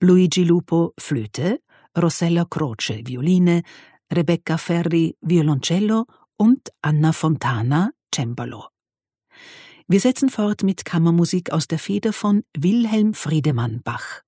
Luigi Lupo Flöte, Rossella Croce Violine, Rebecca Ferri Violoncello und Anna Fontana Cembalo. Wir setzen fort mit Kammermusik aus der Feder von Wilhelm Friedemann Bach.